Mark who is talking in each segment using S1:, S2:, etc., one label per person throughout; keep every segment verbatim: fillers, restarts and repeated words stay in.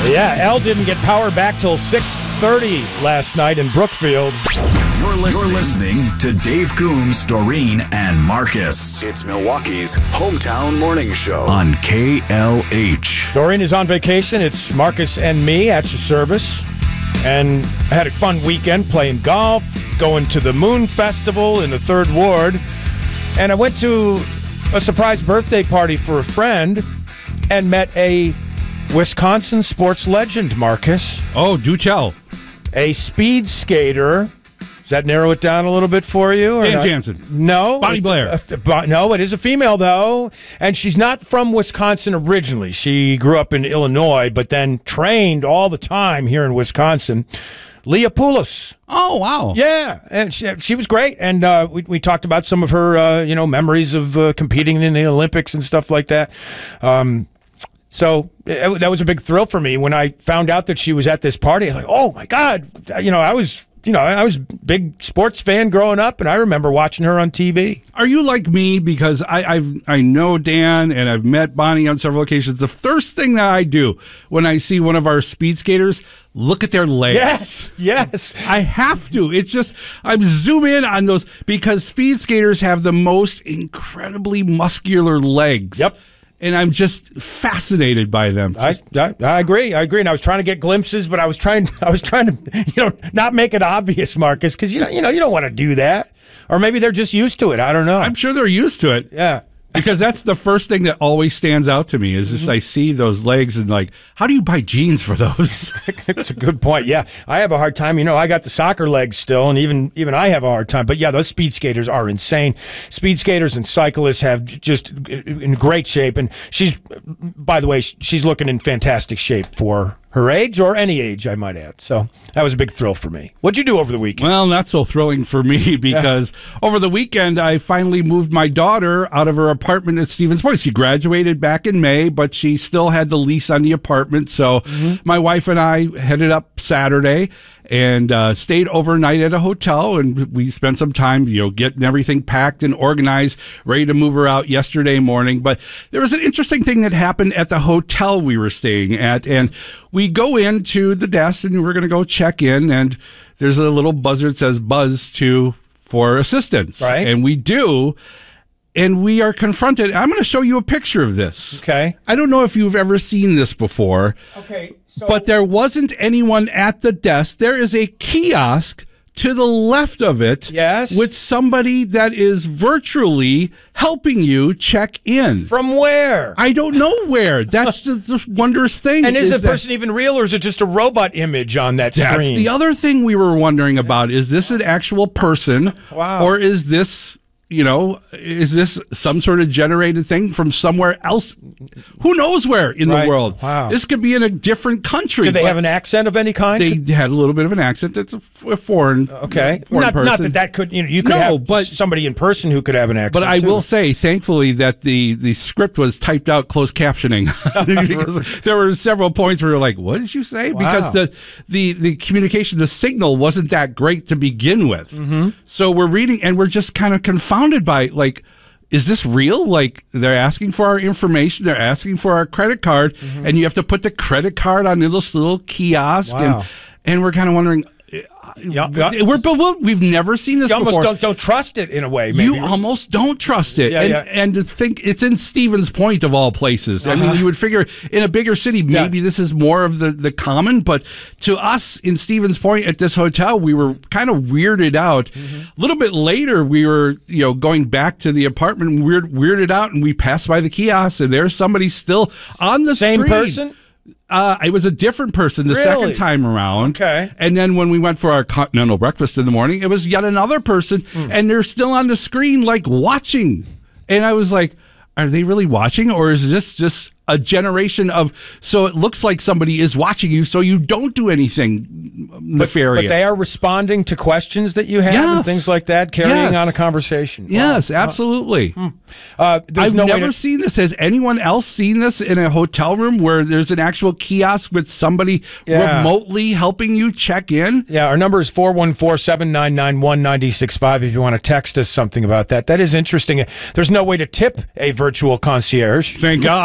S1: Yeah, L didn't get power back till six thirty last night in Brookfield.
S2: You're listening, You're listening to Dave Coombs, Doreen, and Marcus.
S3: It's Milwaukee's hometown morning show
S2: on K L H.
S1: Doreen is on vacation. It's Marcus and me at your service. And I had a fun weekend playing golf, going to the Moon Festival in the Third Ward. And I went to a surprise birthday party for a friend and met a Wisconsin sports legend, Marcus.
S4: Oh, do tell.
S1: A speed skater. Does that narrow it down a little bit for you? Or
S4: Ann
S1: not?
S4: Jansen.
S1: No.
S4: Bonnie Blair.
S1: A, a, no, it is a female, though. And she's not from Wisconsin originally. She grew up in Illinois, but then trained all the time here in Wisconsin. Leah Poulos.
S4: Oh, wow.
S1: Yeah, and she, she was great. And uh, we, we talked about some of her, uh, you know, memories of uh, competing in the Olympics and stuff like that. Um So it, that was a big thrill for me when I found out that she was at this party. I was like, oh my God! You know, I was, you know, I was a big sports fan growing up, and I remember watching her on T V.
S4: Are you like me? Because I I've, I know Dan, and I've met Bonnie on several occasions. The first thing that I do when I see one of our speed skaters, look at their legs.
S1: Yes, yes.
S4: I have to. It's just, I zoom in on those because speed skaters have the most incredibly muscular legs.
S1: Yep.
S4: And I'm just fascinated by them. Just,
S1: I, I I agree. I agree. And I was trying to get glimpses, but I was trying I was trying to you know not make it obvious, Marcus, because you know you know you don't want to do that, or maybe they're just used to it. I don't know.
S4: I'm sure they're used to it.
S1: Yeah.
S4: Because that's the first thing that always stands out to me is just I see those legs and like, how do you buy jeans for those?
S1: That's a good point. Yeah, I have a hard time. You know, I got the soccer legs still, and even even I have a hard time. But yeah, those speed skaters are insane. Speed skaters and cyclists have just in great shape. And she's, by the way, she's looking in fantastic shape for her age or any age, I might add. So that was a big thrill for me. What'd you do over the weekend?
S4: Well, not so thrilling for me because yeah. over the weekend, I finally moved my daughter out of her apartment at Stevens Point. She graduated back in May, but she still had the lease on the apartment. So mm-hmm. my wife and I headed up Saturday and uh, stayed overnight at a hotel, and we spent some time, you know, getting everything packed and organized, ready to move her out yesterday morning. But there was an interesting thing that happened at the hotel we were staying at, and we go into the desk, and we're going to go check in, and there's a little buzzer that says buzz to for assistance.
S1: Right.
S4: And we do, and we are confronted. I'm going to show you a picture of this.
S1: Okay.
S4: I don't know if you've ever seen this before.
S1: Okay. So-
S4: but there wasn't anyone at the desk. There is a kiosk to the left of it.
S1: Yes.
S4: With somebody that is virtually helping you check in.
S1: From where?
S4: I don't know where. That's just the wondrous thing.
S1: And is, is the
S4: that,
S1: person even real, or is it just a robot image on that screen?
S4: That's the other thing we were wondering about. Is this an actual person?
S1: Wow.
S4: Or is this, you know, is this some sort of generated thing from somewhere else? Who knows where in
S1: right.
S4: the world?
S1: Wow.
S4: This could be in a different country.
S1: Did they have an accent of any kind?
S4: They had a little bit of an accent. It's a, a foreign,
S1: okay.
S4: foreign
S1: not,
S4: person.
S1: not that that could, you know, you could
S4: no,
S1: have
S4: but,
S1: somebody in person who could have an accent.
S4: But I
S1: too.
S4: will say, thankfully, that the, the script was typed out closed captioning because there were several points where you're like, what did you say?
S1: Wow.
S4: Because the, the, the communication, the signal wasn't that great to begin with.
S1: Mm-hmm.
S4: So we're reading and we're just kind of confounded by like, is this real? Like they're asking for our information, they're asking for our credit card, mm-hmm. and you have to put the credit card on this little kiosk,
S1: wow.
S4: and and we're kind of wondering.
S1: Yeah, yeah.
S4: We're bewildered. We've never seen this
S1: you almost
S4: before.
S1: Don't, don't trust it in a way. Maybe.
S4: You almost don't trust it.
S1: Yeah,
S4: and,
S1: yeah.
S4: and to think it's in Stevens Point of all places.
S1: Uh-huh.
S4: I mean, you would figure in a bigger city, maybe yeah. this is more of the, the common, but to us in Stevens Point at this hotel, we were kind of weirded out. Mm-hmm. A little bit later, we were, you know, going back to the apartment, weird, weirded out, and we passed by the kiosk, and there's somebody still on the
S1: Same
S4: screen.
S1: person?
S4: Uh, it was a different person the
S1: really?
S4: second time around.
S1: Okay.
S4: And then when we went for our continental breakfast in the morning, it was yet another person, mm. and they're still on the screen, like, watching. And I was like, are they really watching, or is this just a generation of, so it looks like somebody is watching you, so you don't do anything nefarious.
S1: But, but they are responding to questions that you have
S4: yes.
S1: and things like that, carrying
S4: yes.
S1: on a conversation.
S4: Yes,
S1: wow.
S4: absolutely.
S1: Uh, uh,
S4: I've
S1: no
S4: never
S1: to...
S4: seen this. Has anyone else seen this in a hotel room where there's an actual kiosk with somebody
S1: yeah.
S4: remotely helping you check in?
S1: Yeah, our number is four one four, seven nine nine, one nine six five if you want to text us something about that. That is interesting. There's no way to tip a virtual concierge.
S4: Thank God.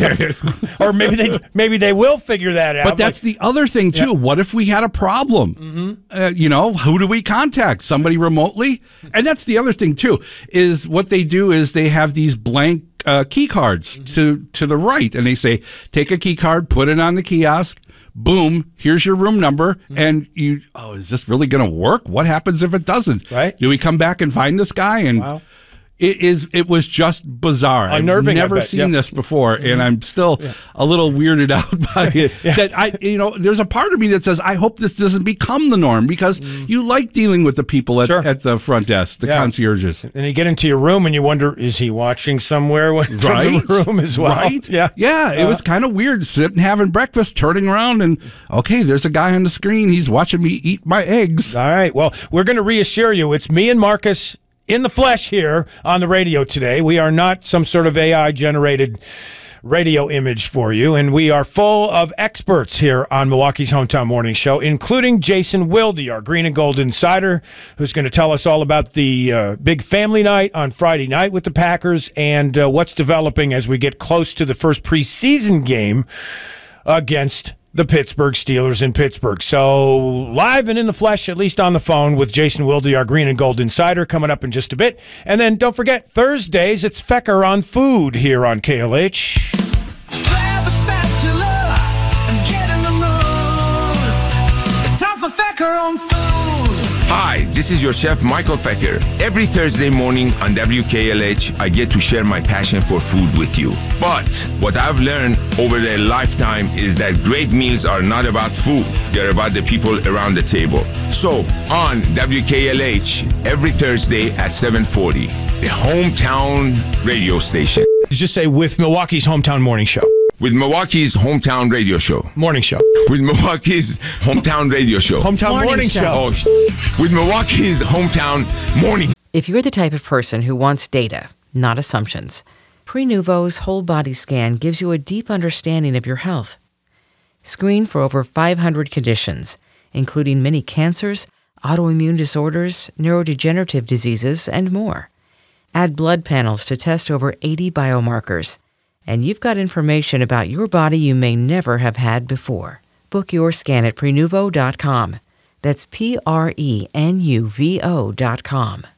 S1: or maybe they maybe they will figure that out.
S4: But that's like, the other thing too. Yeah. What if we had a problem? Mm-hmm. Uh, you know, who do we contact? Somebody remotely? And that's the other thing too. Is what they do is they have these blank uh, key cards mm-hmm. to to the right, and they say, take a key card, put it on the kiosk. Boom, here's your room number. Mm-hmm. And you, oh, is this really going to work? What happens if it doesn't?
S1: Right.
S4: Do we come back and find this guy? And
S1: wow.
S4: it is, it was just bizarre.
S1: Unnerving,
S4: I've never seen yep. this before. Mm-hmm. And I'm still yeah. a little weirded out by it. yeah. That I, you know, there's a part of me that says, I hope this doesn't become the norm because mm. you like dealing with the people at, sure. at the front desk, the yeah. concierges.
S1: And you get into your room and you wonder, is he watching somewhere from right? the room as well?
S4: Right?
S1: Yeah.
S4: Yeah. It uh, was kind of weird sitting having breakfast, turning around and, okay, there's a guy on the screen. He's watching me eat my eggs.
S1: All right. Well, we're going to reassure you. It's me and Marcus in the flesh here on the radio today. We are not some sort of A I-generated radio image for you, and we are full of experts here on Milwaukee's Hometown Morning Show, including Jason Wilde, our Green and Gold insider, who's going to tell us all about the uh, big family night on Friday night with the Packers and uh, what's developing as we get close to the first preseason game against the Pittsburgh Steelers in Pittsburgh. So live and in the flesh, at least on the phone, with Jason Wilde, our Green and Gold insider, coming up in just a bit. And then don't forget, Thursdays, it's Fecker on Food here on K L H.
S5: Grab a spatula and get in the mood. It's time for Fecker on Food.
S6: Hi, this is your chef, Michael Fecker. Every Thursday morning on W K L H, I get to share my passion for food with you. But what I've learned over a lifetime is that great meals are not about food. They're about the people around the table. So, on W K L H, every Thursday at seven forty, the hometown radio station.
S1: Just say, with Milwaukee's Hometown Morning Show.
S6: With Milwaukee's Hometown Radio Show.
S1: Morning Show.
S6: With Milwaukee's Hometown Radio Show.
S1: Hometown Morning, morning Show.
S6: Oh, with Milwaukee's Hometown Morning.
S7: If you're the type of person who wants data, not assumptions, Prenuvo's whole body scan gives you a deep understanding of your health. Screen for over five hundred conditions, including many cancers, autoimmune disorders, neurodegenerative diseases, and more. Add blood panels to test over eighty biomarkers. And you've got information about your body you may never have had before. Book your scan at Prenuvo dot com. That's P R E N U V O dot com.